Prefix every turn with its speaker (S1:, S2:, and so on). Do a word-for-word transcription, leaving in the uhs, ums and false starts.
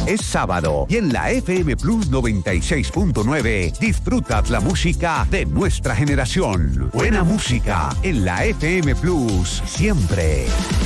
S1: Es sábado y en la F M Plus noventa y seis punto nueve disfrutas la música de nuestra generación. Buena música en la F M Plus siempre.